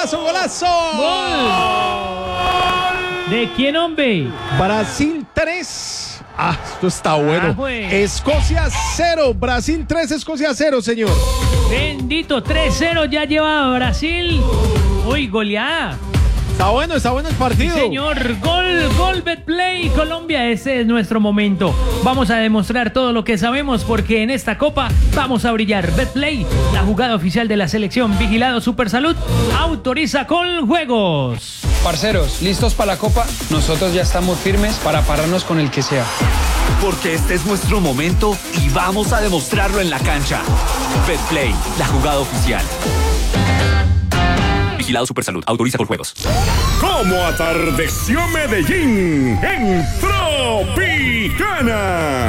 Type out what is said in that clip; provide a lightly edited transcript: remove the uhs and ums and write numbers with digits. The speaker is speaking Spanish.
golazo, golazo. ¡Gol! ¿De quién, hombre? Brasil 3. Esto está bueno. Escocia 0, Brasil 3, Escocia 0, señor. Bendito, 3-0 ya lleva Brasil. Uy, goleada. Está bueno el partido. Sí, señor, gol Betplay Colombia, ese es nuestro momento. Vamos a demostrar todo lo que sabemos porque en esta copa vamos a brillar. Betplay, la jugada oficial de la selección, vigilado Supersalud, autoriza con juegos. Parceros, ¿listos para la copa? Nosotros ya estamos firmes para pararnos con el que sea. Porque este es nuestro momento y vamos a demostrarlo en la cancha. Betplay, la jugada oficial. Vigilado Supersalud, autoriza con juegos. ¿Cómo atardeció Medellín en Tropicana?